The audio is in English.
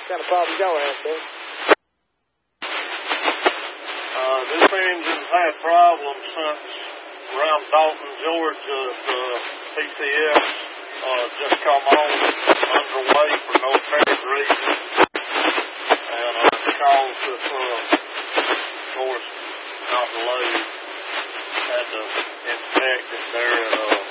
kind of problems y'all have, sir? This engine's had problems since around Dalton, Georgia. The PCS just come on underway for no apparent reason. And caused this, of course, not to load. Had to inspect it there at